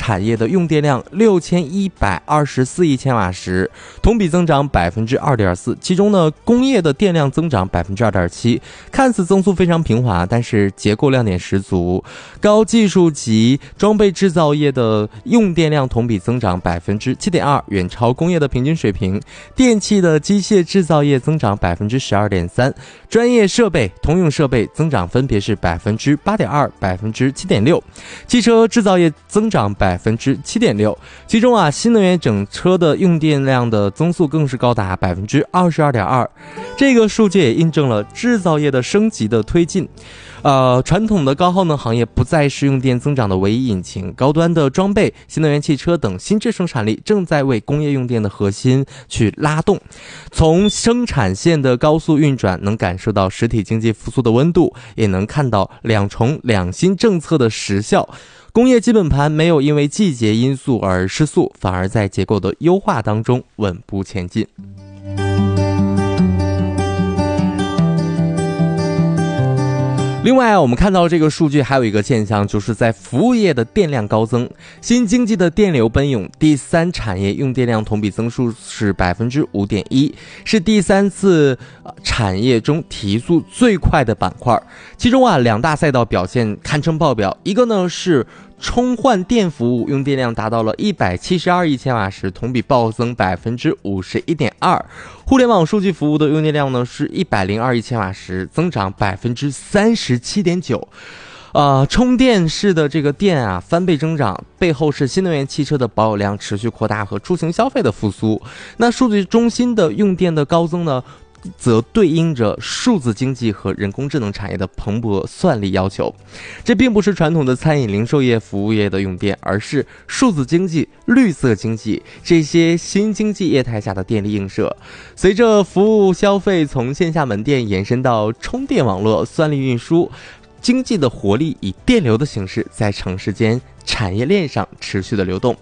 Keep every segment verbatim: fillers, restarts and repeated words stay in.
产业的用电量六千一百二十四亿千瓦时，同比增长百分之二点四。其中呢，工业的电量增长百分之二点七，看似增速非常平滑，但是结构亮点十足。高技术级装备制造业的用电量同比增长百分之七点二，远超工业的平均水平。电气的机械制造业增长百分之十二点三，专业设备、通用设备增长分别是百分之八点二、百分之七点六。汽车制造业增长百分之七点六，其中啊，新能源整车的用电量的增速更是高达百分之二十二点二。这个数据也印证了制造业的升级的推进。呃，传统的高耗能行业不再是用电增长的唯一引擎，高端的装备、新能源汽车等新质生产力正在为工业用电的核心去拉动。从生产线的高速运转，能感受到实体经济复苏的温度，也能看到两重两新政策的实效。工业基本盘没有因为季节因素而失速，反而在结构的优化当中稳步前进。另外啊，我们看到这个数据还有一个现象，就是在服务业的电量高增，新经济的电流奔涌，第三产业用电量同比增速是百分之五点一，是第三次产业中提速最快的板块。其中啊，两大赛道表现堪称爆表，一个呢是充换电服务用电量达到了一百七十二亿千瓦时，同比暴增百分之五十一点二。互联网数据服务的用电量呢是一百零二亿千瓦时，增长百分之三十七点九。呃，充电式的这个电啊翻倍增长，背后是新能源汽车的保有量持续扩大和出行消费的复苏。那数据中心的用电的高增呢，则对应着数字经济和人工智能产业的蓬勃算力要求。这并不是传统的餐饮零售业服务业的用电，而是数字经济、绿色经济这些新经济业态下的电力映射。随着服务消费从线下门店延伸到充电网络、算力运输，经济的活力以电流的形式在城市间产业链上持续的流动。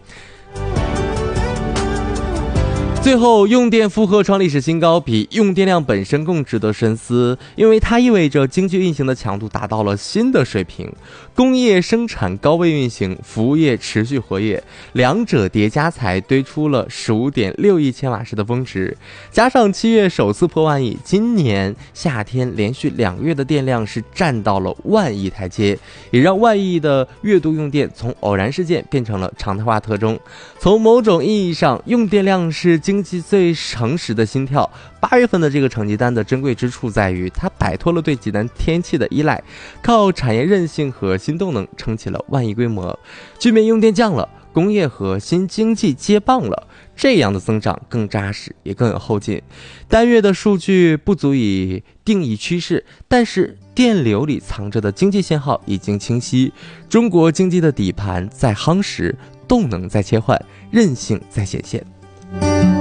最后，用电负荷创历史新高，比用电量本身更值得深思，因为它意味着经济运行的强度达到了新的水平。工业生产高位运行，服务业持续活跃，两者叠加才堆出了十五点六亿千瓦时的峰值。加上七月首次破万亿，今年夏天连续两个月的电量是站到了万亿台阶，也让万亿的月度用电从偶然事件变成了常态化特征。从某种意义上，用电量是经济最诚实的心跳。八月份的这个成绩单的珍贵之处在于，它摆脱了对极端天气的依赖，靠产业韧性和新动能撑起了万亿规模。居民用电降了，工业和新经济接棒了，这样的增长更扎实，也更有后劲。单月的数据不足以定义趋势，但是电流里藏着的经济信号已经清晰。中国经济的底盘在夯实，动能在切换，韧性在显现。